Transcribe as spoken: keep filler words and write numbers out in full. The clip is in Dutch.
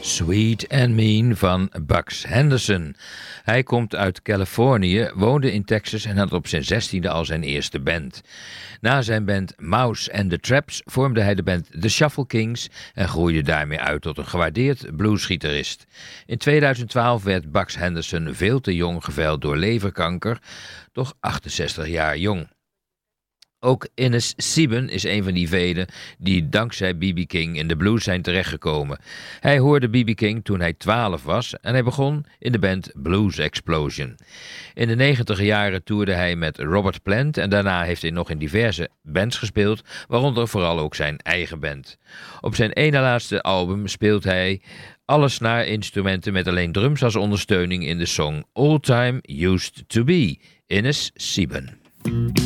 Sweet and Mean van Bucks Henderson. Hij komt uit Californië, woonde in Texas en had op zijn zestiende al zijn eerste band. Na zijn band Mouse and the Traps vormde hij de band The Shuffle Kings en groeide daarmee uit tot een gewaardeerd bluesgitarist. In tweeduizend twaalf werd Bucks Henderson veel te jong geveld door leverkanker, toch achtenzestig jaar jong. Ook Innes Sieben is een van die velen die dankzij B B King in de blues zijn terechtgekomen. Hij hoorde B B King toen hij twaalf was en hij begon in de band Blues Explosion. In de negentiger jaren toerde hij met Robert Plant en daarna heeft hij nog in diverse bands gespeeld, waaronder vooral ook zijn eigen band. Op zijn ene laatste album speelt hij alle snaarinstrumenten met alleen drums als ondersteuning in de song All Time Used to Be, Innes Sieben.